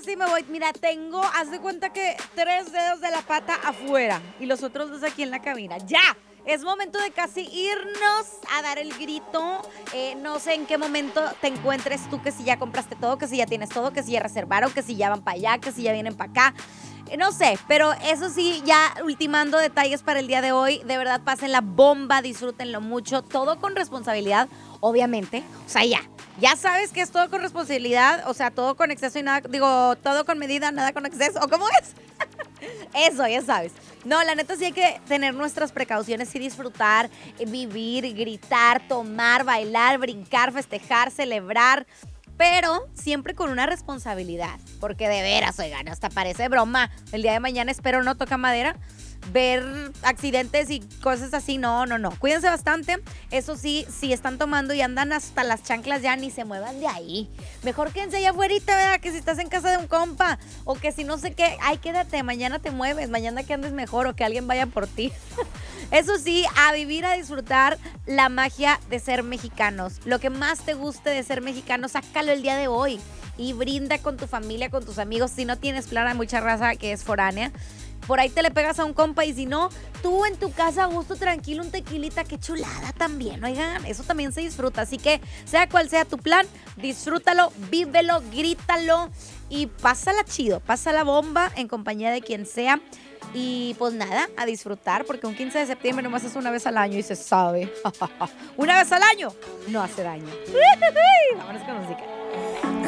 sí me voy. Mira, haz de cuenta que 3 dedos de la pata afuera y los otros 2 aquí en la cabina. ¡Ya! Es momento de casi irnos a dar el grito. No sé en qué momento te encuentres tú, que si ya compraste todo, que si ya tienes todo, que si ya reservaron, que si ya van para allá, que si ya vienen para acá. No sé, pero eso sí, ya ultimando detalles para el día de hoy. De verdad, pasen la bomba, disfrútenlo mucho. Todo con responsabilidad, obviamente. O sea, ya sabes que es todo con responsabilidad. O sea, todo con exceso y nada, todo con medida, nada con exceso. ¿O cómo es? Eso, ya sabes. No, la neta sí hay que tener nuestras precauciones y disfrutar, vivir, gritar, tomar, bailar, brincar, festejar, celebrar, pero siempre con una responsabilidad, porque de veras, oigan, hasta parece broma. El día de mañana espero no toca madera, ver accidentes y cosas así, no. Cuídense bastante. Eso sí, si están tomando y andan hasta las chanclas, ya ni se muevan de ahí. Mejor quédense allá afuerita, ¿verdad? Que si estás en casa de un compa o que si no sé qué, ay, quédate, mañana te mueves, mañana que andes mejor o que alguien vaya por ti. Eso sí, a vivir, a disfrutar la magia de ser mexicanos. Lo que más te guste de ser mexicano, sácalo el día de hoy y brinda con tu familia, con tus amigos. Si no tienes plan, hay mucha raza que es foránea. Por ahí te le pegas a un compa y si no, tú en tu casa a gusto, tranquilo, un tequilita, qué chulada también, oigan, eso también se disfruta. Así que sea cual sea tu plan, disfrútalo, vívelo, grítalo y pásala chido, pásala bomba en compañía de quien sea. Y pues nada, a disfrutar, porque un 15 de septiembre nomás es una vez al año y se sabe. Una vez al año no hace daño. Vámonos con música.